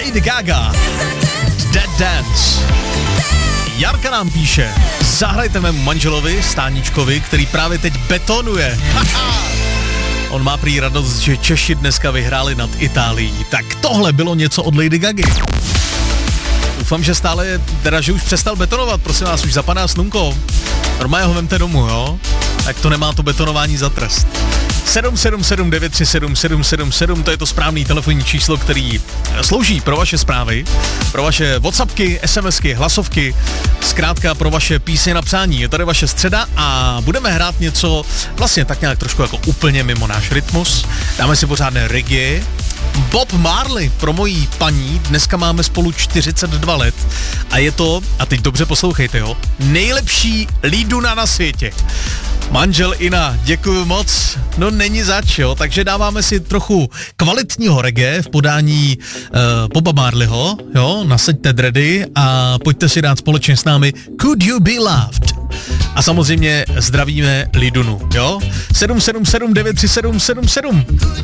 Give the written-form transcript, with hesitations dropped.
Lady Gaga, Dead Dance. Jarka nám píše, zahrajte mému manželovi, Stáničkovi, který právě teď betonuje. On má prý radost, že Češi dneska vyhráli nad Itálií. Tak tohle bylo něco od Lady Gagy. Doufám, že stále, teda, že už přestal betonovat, prosím vás, už zapadá slunko. Normálně ho vemte domů, jo? Tak to nemá to betonování za trest. 777-937-777, to je to správný telefonní číslo, který slouží pro vaše zprávy, pro vaše WhatsAppky, SMSky, hlasovky, zkrátka pro vaše písně na přání. Je tady vaše středa a budeme hrát něco vlastně tak nějak trošku jako úplně mimo náš rytmus. Dáme si pořádné reggae. Bob Marley pro mojí paní, dneska máme spolu 42 let a je to, a teď dobře poslouchejte, jo, nejlepší líduna na světě. Manžel Ina, děkuju moc, no není zač, jo, takže dáváme si trochu kvalitního reggae v podání Boba Marleyho, jo, nasaďte dready a pojďte si dát společně s námi Could You Be Loved. A samozřejmě zdravíme Lidunu, jo, 777 937 77.